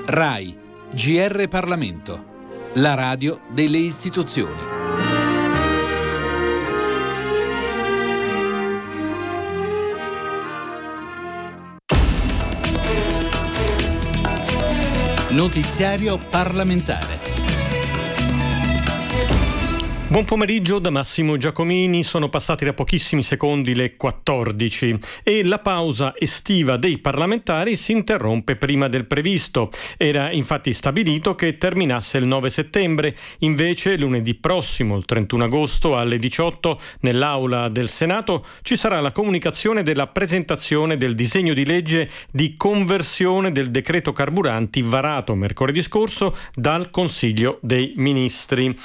RAI, GR Parlamento, la radio delle istituzioni. Notiziario parlamentare. Buon pomeriggio da Massimo Giacomini, sono passati da pochissimi secondi le 14 e la pausa estiva dei parlamentari si interrompe prima del previsto. Era infatti stabilito che terminasse il 9 settembre, invece lunedì prossimo, il 31 agosto alle 18, nell'aula del Senato ci sarà la comunicazione della presentazione del disegno di legge di conversione del decreto carburanti varato mercoledì scorso dal Consiglio dei Ministri.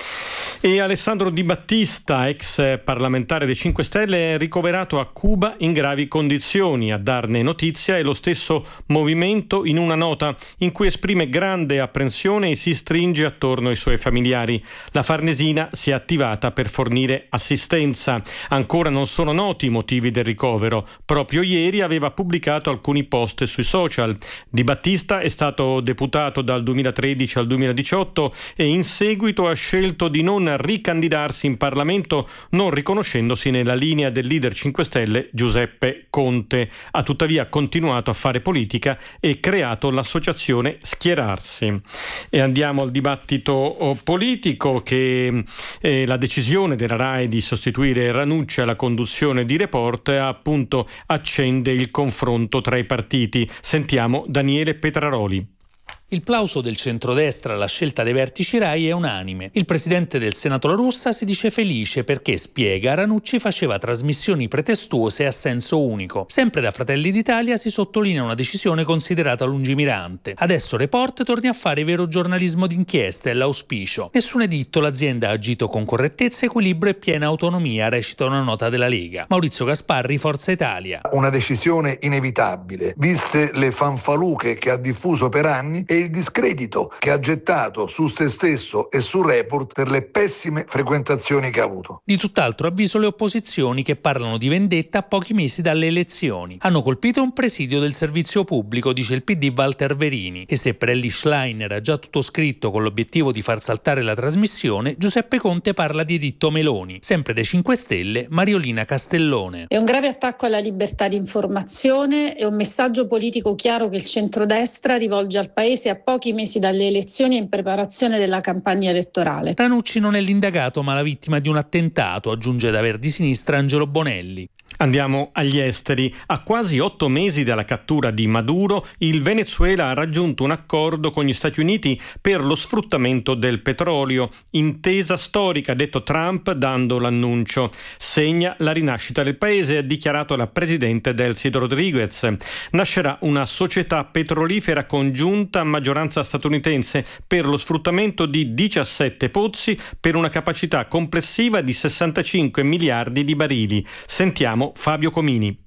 E Alessandro Di Battista, ex parlamentare dei 5 Stelle, è ricoverato a Cuba in gravi condizioni. A darne notizia è lo stesso movimento in una nota in cui esprime grande apprensione e si stringe attorno ai suoi familiari. La Farnesina si è attivata per fornire assistenza. Ancora non sono noti i motivi del ricovero. Proprio ieri aveva pubblicato alcuni post sui social. Di Battista è stato deputato dal 2013 al 2018 e in seguito ha scelto di non ricandidarsi in Parlamento, non riconoscendosi nella linea del leader 5 Stelle Giuseppe Conte. Ha tuttavia continuato a fare politica e creato l'associazione Schierarsi. E andiamo al dibattito politico, che la decisione della RAI di sostituire Ranucci alla conduzione di Report appunto accende il confronto tra i partiti. Sentiamo Daniele Petraroli. Il plauso del centrodestra alla scelta dei vertici RAI è unanime. Il presidente del Senato La Russa si dice felice perché, spiega, Ranucci faceva trasmissioni pretestuose a senso unico. Sempre da Fratelli d'Italia si sottolinea una decisione considerata lungimirante. Adesso Report torni a fare vero giornalismo d'inchiesta, è l'auspicio. Nessun editto, l'azienda ha agito con correttezza, equilibrio e piena autonomia, recita una nota della Lega. Maurizio Gasparri, Forza Italia. Una decisione inevitabile, viste le fanfaluche che ha diffuso per anni e il discredito che ha gettato su se stesso e su Report per le pessime frequentazioni che ha avuto. Di tutt'altro avviso le opposizioni, che parlano di vendetta a pochi mesi dalle elezioni. Hanno colpito un presidio del servizio pubblico, dice il PD Walter Verini, e se per Elly Schlein era già tutto scritto con l'obiettivo di far saltare la trasmissione, Giuseppe Conte parla di editto Meloni. Sempre dei 5 Stelle, Mariolina Castellone. È un grave attacco alla libertà di informazione e un messaggio politico chiaro che il centrodestra rivolge al Paese a pochi mesi dalle elezioni e in preparazione della campagna elettorale. Ranucci non è l'indagato ma la vittima di un attentato, aggiunge da Verdi Sinistra Angelo Bonelli. Andiamo agli esteri. A quasi 8 mesi dalla cattura di Maduro, il Venezuela ha raggiunto un accordo con gli Stati Uniti per lo sfruttamento del petrolio. Intesa storica, ha detto Trump dando l'annuncio. Segna la rinascita del paese, ha dichiarato la presidente Delcy Rodriguez. Nascerà una società petrolifera congiunta a maggioranza statunitense per lo sfruttamento di 17 pozzi per una capacità complessiva di 65 miliardi di barili. Sentiamo Fabio Comini.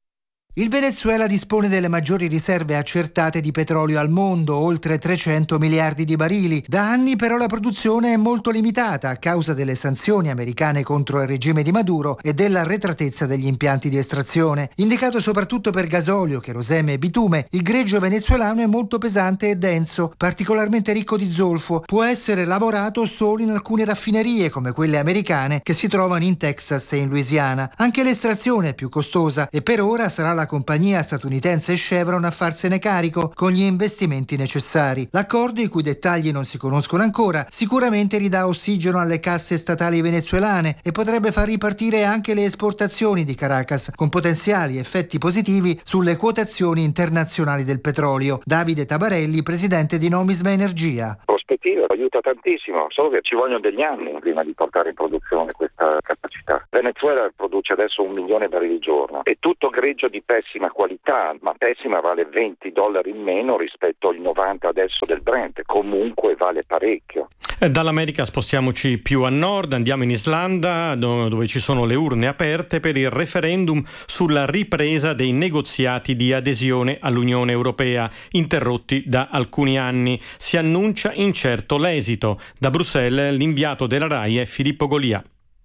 Il Venezuela dispone delle maggiori riserve accertate di petrolio al mondo, oltre 300 miliardi di barili. Da anni però la produzione è molto limitata a causa delle sanzioni americane contro il regime di Maduro e dell'arretratezza degli impianti di estrazione. Indicato soprattutto per gasolio, cherosene e bitume, il greggio venezuelano è molto pesante e denso, particolarmente ricco di zolfo. Può essere lavorato solo in alcune raffinerie, come quelle americane, che si trovano in Texas e in Louisiana. Anche l'estrazione è più costosa e per ora sarà la compagnia statunitense Chevron a farsene carico con gli investimenti necessari. L'accordo, i cui dettagli non si conoscono ancora, sicuramente ridà ossigeno alle casse statali venezuelane e potrebbe far ripartire anche le esportazioni di Caracas, con potenziali effetti positivi sulle quotazioni internazionali del petrolio. Davide Tabarelli, presidente di Nomisma Energia. Prospettiva aiuta tantissimo, solo che ci vogliono degli anni prima di portare in produzione questa capacità. Venezuela produce adesso 1 milione di barili al giorno, è tutto greggio di pessima qualità, ma pessima vale $20 in meno rispetto ai 90 adesso del Brent, comunque vale parecchio. Dall'America spostiamoci più a nord, andiamo in Islanda dove ci sono le urne aperte per il referendum sulla ripresa dei negoziati di adesione all'Unione Europea, interrotti da alcuni anni. Si annuncia incerto l'esito. Da Bruxelles l'inviato della RAI è Filippo Golia.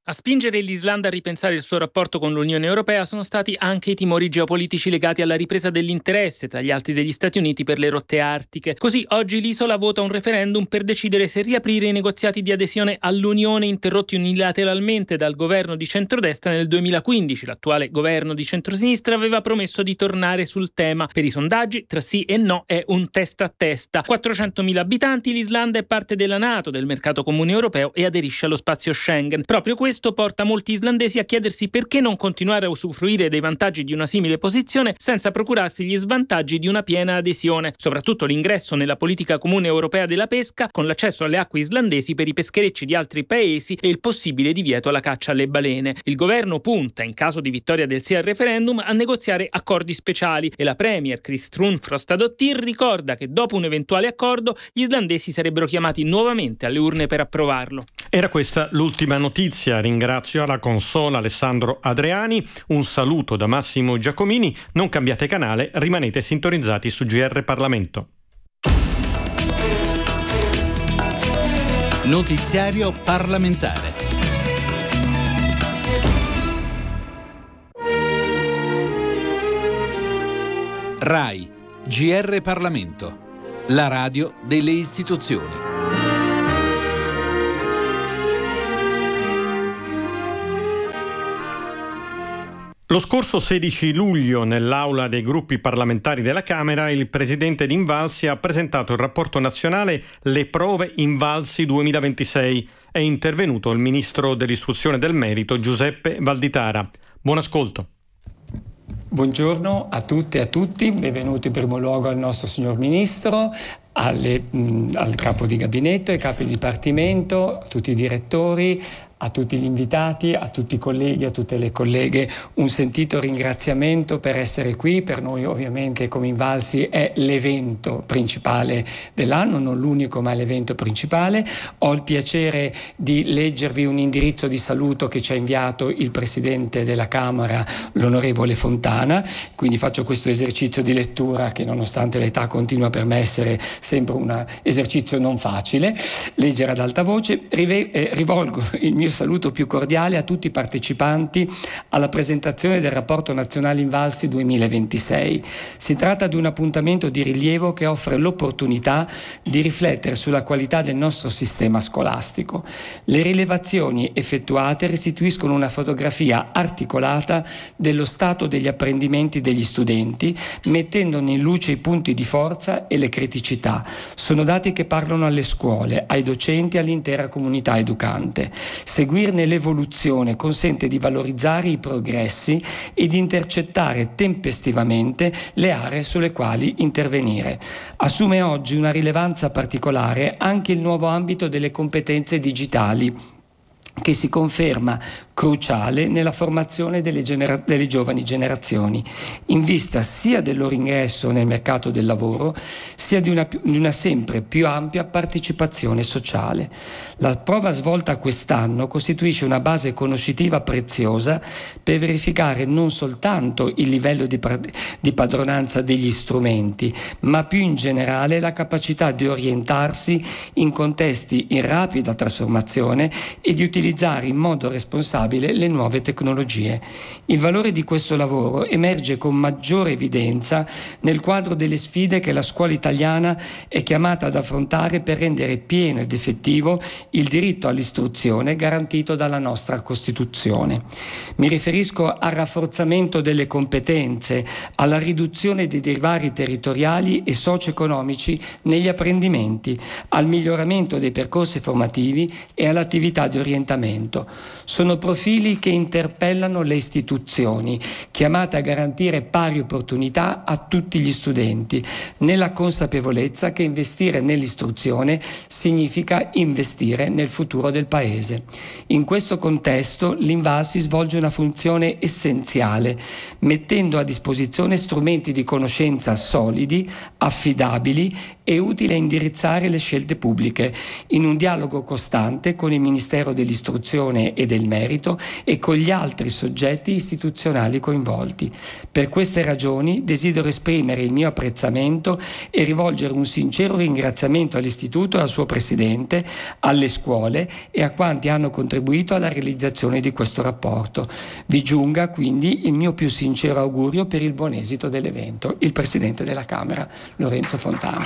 A spingere l'Islanda a ripensare il suo rapporto con l'Unione Europea sono stati anche i timori geopolitici legati alla ripresa dell'interesse tra gli altri degli Stati Uniti per le rotte artiche. Così oggi l'isola vota un referendum per decidere se riaprire i negoziati di adesione all'Unione interrotti unilateralmente dal governo di centrodestra nel 2015. L'attuale governo di centrosinistra aveva promesso di tornare sul tema. Per i sondaggi, tra sì e no è un testa a testa. 400.000 abitanti, l'Islanda è parte della NATO, del mercato comune europeo e aderisce allo spazio Schengen. Proprio questo porta molti islandesi a chiedersi perché non continuare a usufruire dei vantaggi di una simile posizione senza procurarsi gli svantaggi di una piena adesione, soprattutto l'ingresso nella politica comune europea della pesca con l'accesso alle acque islandesi per i pescherecci di altri paesi e il possibile divieto alla caccia alle balene. Il governo punta, in caso di vittoria del sì al referendum, a negoziare accordi speciali e la premier Kristrún Frostadottir ricorda che dopo un eventuale accordo gli islandesi sarebbero chiamati nuovamente alle urne per approvarlo. Era questa l'ultima notizia. Ringrazio alla console Alessandro Adriani, un saluto da Massimo Giacomini, non cambiate canale, rimanete sintonizzati su GR Parlamento. Notiziario parlamentare. RAI, GR Parlamento, la radio delle istituzioni. Lo scorso 16 luglio, nell'aula dei gruppi parlamentari della Camera, il presidente d'Invalsi ha presentato il rapporto nazionale Le prove Invalsi 2026. È intervenuto il ministro dell'Istruzione e del Merito, Giuseppe Valditara. Buon ascolto. Buongiorno a tutte e a tutti, benvenuti in primo luogo al nostro signor Ministro, al capo di gabinetto, ai capi di dipartimento, a tutti i direttori, a tutti gli invitati, a tutti i colleghi, a tutte le colleghe, un sentito ringraziamento per essere qui. Per noi ovviamente come Invalsi è l'evento principale dell'anno, non l'unico ma l'evento principale. Ho il piacere di leggervi un indirizzo di saluto che ci ha inviato il Presidente della Camera, l'onorevole Fontana, quindi faccio questo esercizio di lettura che nonostante l'età continua per me essere sempre un esercizio non facile, leggere ad alta voce. Rivolgo il mio saluto più cordiale a tutti i partecipanti alla presentazione del rapporto nazionale Invalsi 2026. Si tratta di un appuntamento di rilievo che offre l'opportunità di riflettere sulla qualità del nostro sistema scolastico. Le rilevazioni effettuate restituiscono una fotografia articolata dello stato degli apprendimenti degli studenti, mettendone in luce i punti di forza e le criticità. Sono dati che parlano alle scuole, ai docenti e all'intera comunità educante. Seguirne l'evoluzione consente di valorizzare i progressi e di intercettare tempestivamente le aree sulle quali intervenire. Assume oggi una rilevanza particolare anche il nuovo ambito delle competenze digitali, che si conferma cruciale nella formazione delle giovani generazioni, in vista sia del loro ingresso nel mercato del lavoro, sia di una sempre più ampia partecipazione sociale. La prova svolta quest'anno costituisce una base conoscitiva preziosa per verificare non soltanto il livello di padronanza degli strumenti, ma più in generale la capacità di orientarsi in contesti in rapida trasformazione e di utilizzare in modo responsabile le nuove tecnologie. Il valore di questo lavoro emerge con maggiore evidenza nel quadro delle sfide che la scuola italiana è chiamata ad affrontare per rendere pieno ed effettivo il diritto all'istruzione garantito dalla nostra Costituzione. Mi riferisco al rafforzamento delle competenze, alla riduzione dei divari territoriali e socio-economici negli apprendimenti, al miglioramento dei percorsi formativi e all'attività di orientamento. Sono profili che interpellano le istituzioni, chiamate a garantire pari opportunità a tutti gli studenti, nella consapevolezza che investire nell'istruzione significa investire nel futuro del Paese. In questo contesto l'Invalsi svolge una funzione essenziale, mettendo a disposizione strumenti di conoscenza solidi, affidabili e utili a indirizzare le scelte pubbliche, in un dialogo costante con il Ministero dell'Istruzione e del Merito merito e con gli altri soggetti istituzionali coinvolti. Per queste ragioni desidero esprimere il mio apprezzamento e rivolgere un sincero ringraziamento all'Istituto e al suo Presidente, alle scuole e a quanti hanno contribuito alla realizzazione di questo rapporto. Vi giunga quindi il mio più sincero augurio per il buon esito dell'evento. Il Presidente della Camera, Lorenzo Fontana.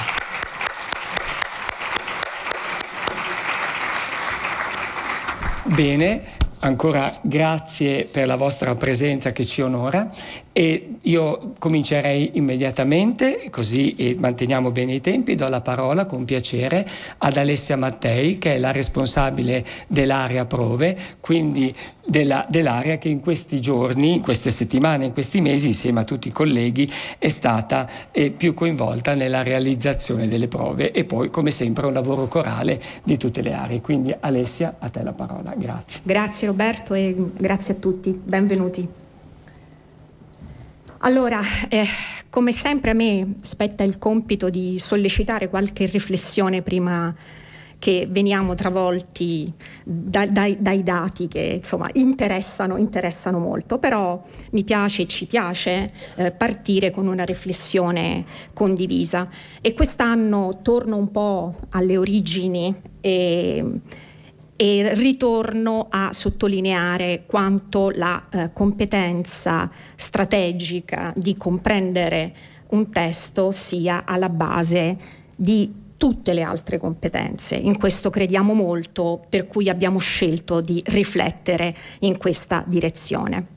Bene, ancora grazie per la vostra presenza che ci onora e io comincerei immediatamente, così manteniamo bene i tempi. Do la parola con piacere ad Alessia Mattei, che è la responsabile dell'area prove, quindi dell'area che in questi giorni, in queste settimane, in questi mesi, insieme a tutti i colleghi, è stata più coinvolta nella realizzazione delle prove e poi, come sempre, un lavoro corale di tutte le aree. Quindi Alessia, a te la parola. Grazie. Grazie Roberto e grazie a tutti. Benvenuti. Allora, come sempre a me spetta il compito di sollecitare qualche riflessione prima che veniamo travolti dai dati che insomma interessano molto, però mi piace e ci piace partire con una riflessione condivisa e quest'anno torno un po' alle origini e ritorno a sottolineare quanto la competenza strategica di comprendere un testo sia alla base di tutte le altre competenze. In questo crediamo molto, per cui abbiamo scelto di riflettere in questa direzione.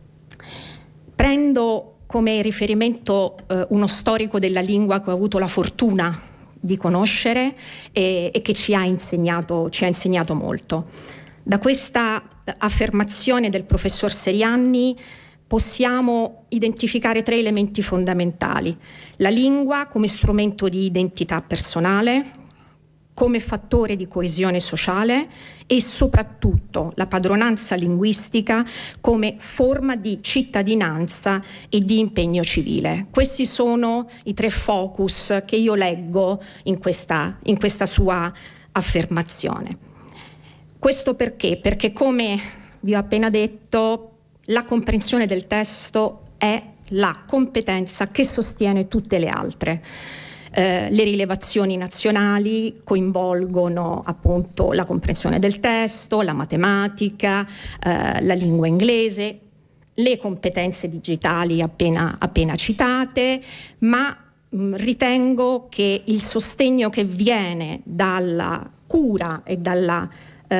Prendo come riferimento uno storico della lingua che ho avuto la fortuna di conoscere e che ci ha insegnato molto. Da questa affermazione del professor Serianni possiamo identificare 3 elementi fondamentali: la lingua come strumento di identità personale, come fattore di coesione sociale e soprattutto la padronanza linguistica come forma di cittadinanza e di impegno civile. Questi sono i 3 focus che io leggo in questa sua affermazione. Questo perché? Perché, come vi ho appena detto, la comprensione del testo è la competenza che sostiene tutte le altre. Le rilevazioni nazionali coinvolgono appunto la comprensione del testo, la matematica, la lingua inglese, le competenze digitali appena citate, ma ritengo che il sostegno che viene dalla cura e dalla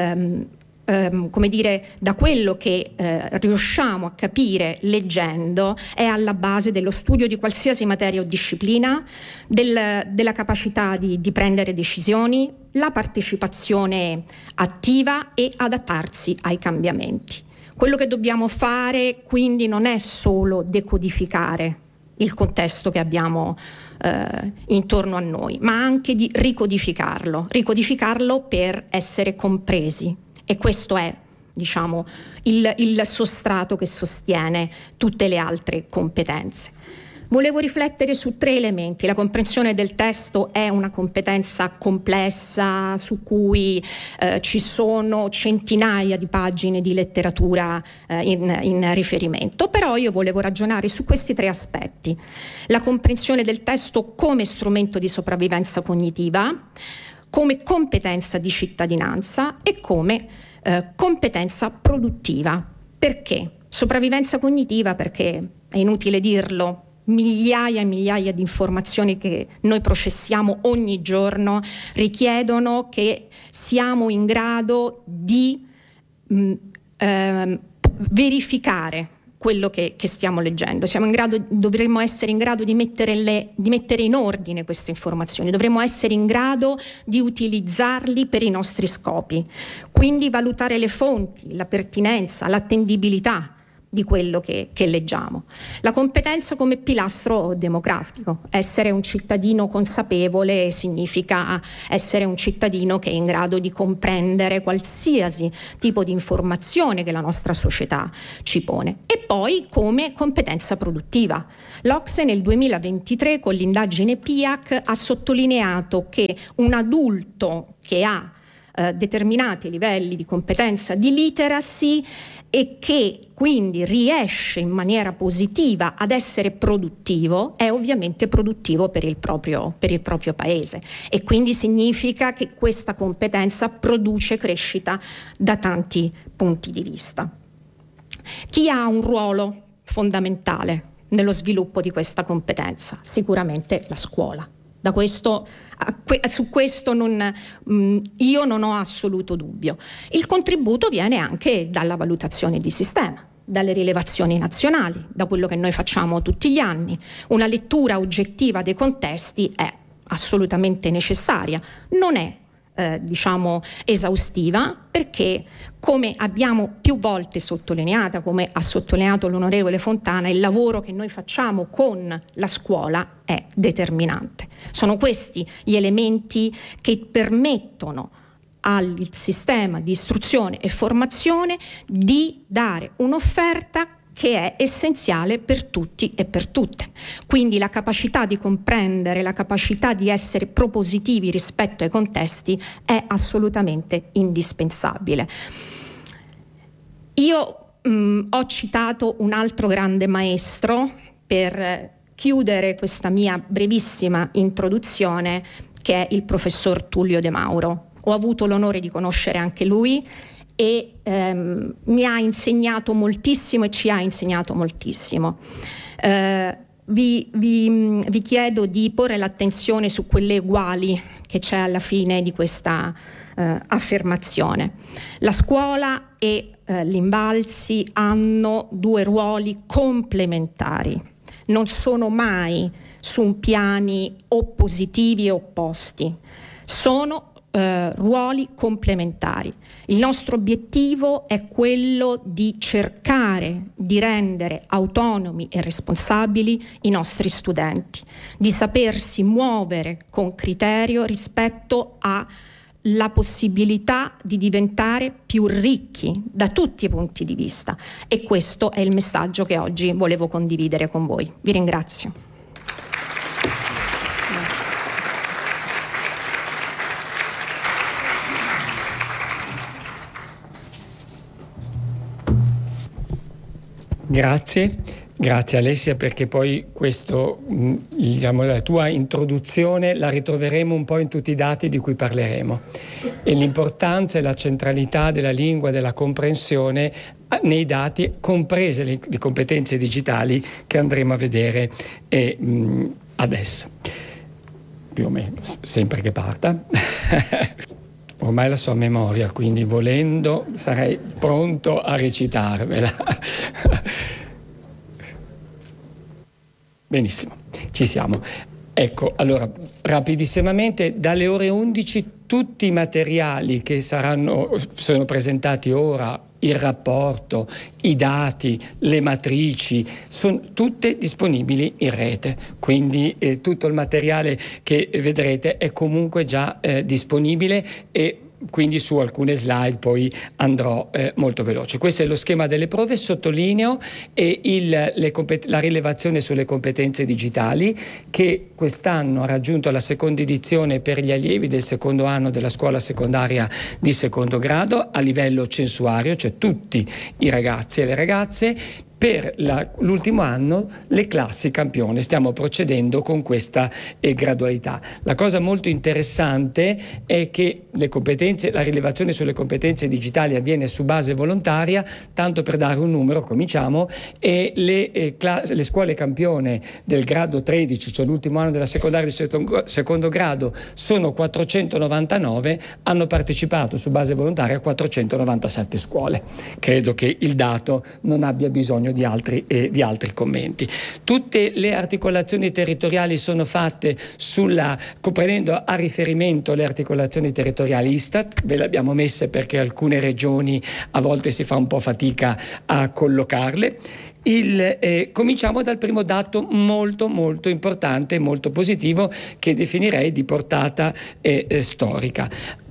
da quello che riusciamo a capire leggendo è alla base dello studio di qualsiasi materia o disciplina, della capacità di prendere decisioni, la partecipazione attiva e adattarsi ai cambiamenti. Quello che dobbiamo fare quindi non è solo decodificare il contesto che abbiamo intorno a noi, ma anche di ricodificarlo per essere compresi. E questo è, diciamo, il sostrato che sostiene tutte le altre competenze. Volevo riflettere su 3 elementi. La comprensione del testo è una competenza complessa su cui ci sono centinaia di pagine di letteratura in riferimento, però io volevo ragionare su questi 3 aspetti. La comprensione del testo come strumento di sopravvivenza cognitiva, come competenza di cittadinanza e come competenza produttiva. Perché? Sopravvivenza cognitiva perché, è inutile dirlo, migliaia e migliaia di informazioni che noi processiamo ogni giorno richiedono che siamo in grado di verificare quello che stiamo leggendo. Dovremmo essere in grado di mettere in ordine queste informazioni, dovremmo essere in grado di utilizzarli per i nostri scopi. Quindi valutare le fonti, la pertinenza, l'attendibilità di quello che leggiamo. La competenza come pilastro democratico. Essere un cittadino consapevole significa essere un cittadino che è in grado di comprendere qualsiasi tipo di informazione che la nostra società ci pone. E poi come competenza produttiva. L'OCSE nel 2023 con l'indagine PIAC ha sottolineato che un adulto che ha determinati livelli di competenza di literacy e che quindi riesce in maniera positiva ad essere produttivo, è ovviamente produttivo per il proprio paese, e quindi significa che questa competenza produce crescita da tanti punti di vista. Chi ha un ruolo fondamentale nello sviluppo di questa competenza? Sicuramente la scuola. Su questo io non ho assoluto dubbio. Il contributo viene anche dalla valutazione di sistema, dalle rilevazioni nazionali, da quello che noi facciamo tutti gli anni. Una lettura oggettiva dei contesti è assolutamente necessaria, non è esaustiva, perché, come abbiamo più volte sottolineato, come ha sottolineato l'onorevole Fontana, il lavoro che noi facciamo con la scuola è determinante. Sono questi gli elementi che permettono al sistema di istruzione e formazione di dare un'offerta che è essenziale per tutti e per tutte. Quindi la capacità di comprendere, la capacità di essere propositivi rispetto ai contesti è assolutamente indispensabile. Io ho citato un altro grande maestro per chiudere questa mia brevissima introduzione, che è il professor Tullio De Mauro. Ho avuto l'onore di conoscere anche lui e mi ha insegnato moltissimo e ci ha insegnato moltissimo. Vi chiedo di porre l'attenzione su quelle uguali che c'è alla fine di questa affermazione. La scuola e l'Invalsi hanno due ruoli complementari, non sono mai su piani oppositivi e opposti, sono ruoli complementari. Il nostro obiettivo è quello di cercare di rendere autonomi e responsabili i nostri studenti, di sapersi muovere con criterio rispetto alla possibilità di diventare più ricchi da tutti i punti di vista, e questo è il messaggio che oggi volevo condividere con voi. Vi ringrazio. Grazie Alessia, perché poi la tua introduzione la ritroveremo un po' in tutti i dati di cui parleremo, e l'importanza e la centralità della lingua, della comprensione nei dati, comprese le competenze digitali che andremo a vedere adesso, più o meno, sempre che parta. Ormai la so a memoria, quindi volendo sarei pronto a recitarvela. Benissimo, ci siamo. Ecco, allora, rapidissimamente, dalle ore 11 tutti i materiali che sono presentati ora, il rapporto, i dati, le matrici, sono tutte disponibili in rete, quindi tutto il materiale che vedrete è comunque già disponibile, e quindi su alcune slide poi andrò molto veloce. Questo è lo schema delle prove. Sottolineo la rilevazione sulle competenze digitali, che quest'anno ha raggiunto la seconda edizione per gli allievi del secondo anno della scuola secondaria di secondo grado a livello censuario, cioè tutti i ragazzi e le ragazze. Per l'ultimo anno le classi campione. Stiamo procedendo con questa gradualità. La cosa molto interessante è che la rilevazione sulle competenze digitali avviene su base volontaria. Tanto per dare un numero, cominciamo, e le scuole campione del grado 13, cioè l'ultimo anno della secondaria di secondo grado, sono 499, hanno partecipato su base volontaria 497 scuole. Credo che il dato non abbia bisogno di altri commenti. Tutte le articolazioni territoriali sono fatte prendendo a riferimento le articolazioni territoriali Istat. Ve le abbiamo messe perché alcune regioni a volte si fa un po' fatica a collocarle. Cominciamo dal primo dato molto molto importante e molto positivo, che definirei di portata storica.